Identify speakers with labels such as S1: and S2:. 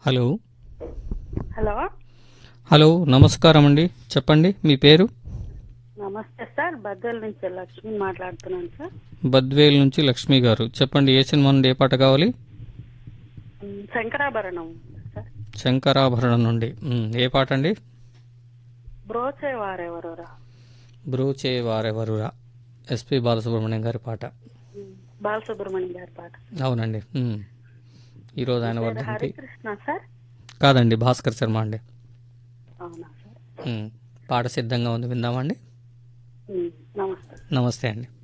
S1: Hello
S2: hello
S1: hello నమస్కారం అండి, చెప్పండి మీ పేరు?
S2: నమస్తే సార్, బద్దెల నుంచి లక్ష్మి మాట్లాడుతున్నాను సార్.
S1: బద్వేల్ నుంచి లక్ష్మి గారు, చెప్పండి ఏ సినిమా నుండి ఏ పాట కావాలి?
S2: శంకరాభరణం సార్.
S1: శంకరాభరణం నుండి ఏ పాట అండి?
S2: బ్రోచే వారెవరోరా.
S1: బ్రోచే వారెవరురా, ఎస్పి బాలసుబ్రహ్మణ్యం గారి పాట.
S2: బాలసుబ్రహ్మణ్యం గారి పాట.
S1: అవునండి. ఈరోజు ఆయన
S2: పేరు
S1: వర్ధంతి.
S2: హరికృష్ణ సార్.
S1: కాదండి, భాస్కర్ శర్మ అండి.
S2: అవునా సార్.
S1: పాట సిద్ధంగా ఉంది, విందామండి.
S2: నమస్తే.
S1: నమస్తే అండి.